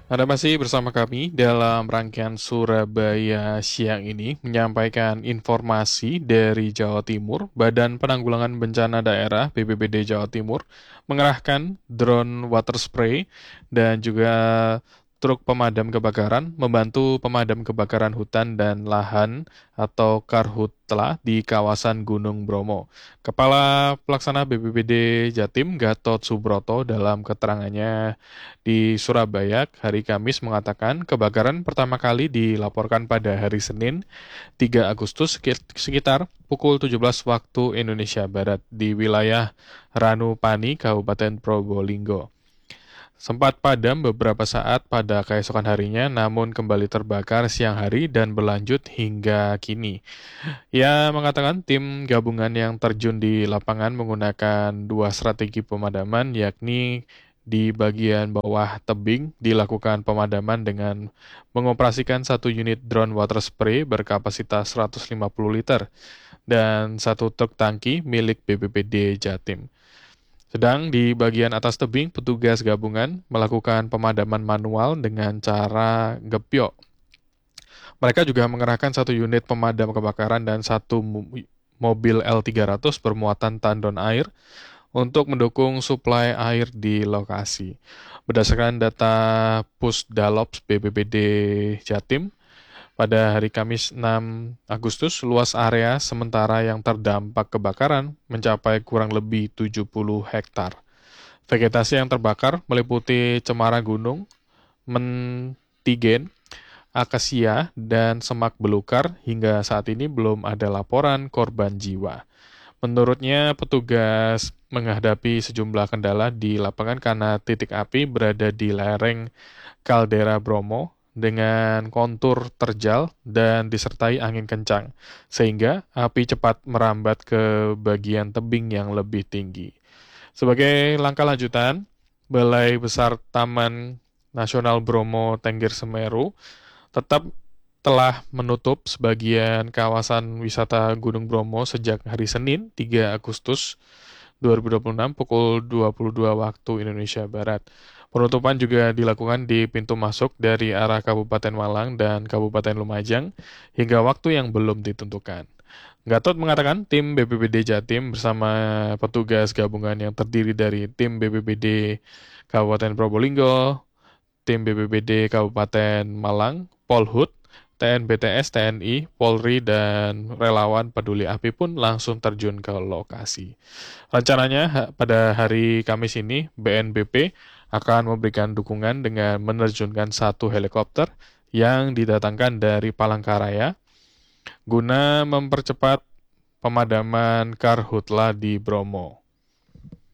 Anda masih bersama kami dalam rangkaian Surabaya siang ini menyampaikan informasi dari Jawa Timur. Badan Penanggulangan Bencana Daerah BPBD Jawa Timur mengerahkan drone water spray dan juga truk pemadam kebakaran membantu pemadam kebakaran hutan dan lahan atau Karhutla di kawasan Gunung Bromo. Kepala Pelaksana BPBD Jatim Gatot Subroto dalam keterangannya di Surabaya hari Kamis mengatakan kebakaran pertama kali dilaporkan pada hari Senin 3 Agustus sekitar pukul 17 waktu Indonesia Barat di wilayah Ranupani, Kabupaten Probolinggo. Sempat padam beberapa saat pada keesokan harinya, namun kembali terbakar siang hari dan berlanjut hingga kini. Ia mengatakan tim gabungan yang terjun di lapangan menggunakan dua strategi pemadaman, yakni di bagian bawah tebing dilakukan pemadaman dengan mengoperasikan satu unit drone water spray berkapasitas 150 liter dan satu truk tangki milik BPBD Jatim. Sedang di bagian atas tebing, petugas gabungan melakukan pemadaman manual dengan cara gepyok. Mereka juga mengerahkan satu unit pemadam kebakaran dan satu mobil L300 bermuatan tandon air untuk mendukung suplai air di lokasi. Berdasarkan data Pusdalops BPBD Jatim, pada hari Kamis 6 Agustus, luas area sementara yang terdampak kebakaran mencapai kurang lebih 70 hektar. Vegetasi yang terbakar meliputi cemara gunung, mentigen, akasia, dan semak belukar. Hingga saat ini belum ada laporan korban jiwa. Menurutnya, petugas menghadapi sejumlah kendala di lapangan karena titik api berada di lereng kaldera Bromo dengan kontur terjal dan disertai angin kencang, sehingga api cepat merambat ke bagian tebing yang lebih tinggi. Sebagai langkah lanjutan, Balai Besar Taman Nasional Bromo Tengger Semeru tetap telah menutup sebagian kawasan wisata Gunung Bromo sejak hari Senin 3 Agustus 2026 pukul 22 waktu Indonesia Barat. Penutupan juga dilakukan di pintu masuk dari arah Kabupaten Malang dan Kabupaten Lumajang hingga waktu yang belum ditentukan. Gatot mengatakan tim BPBD Jatim bersama petugas gabungan yang terdiri dari tim BPBD Kabupaten Probolinggo, tim BPBD Kabupaten Malang, Polhut, TNBTS, TNI, Polri, dan relawan peduli api pun langsung terjun ke lokasi. Rencananya pada hari Kamis ini BNPB akan memberikan dukungan dengan menerjunkan satu helikopter yang didatangkan dari Palangkaraya guna mempercepat pemadaman karhutla di Bromo.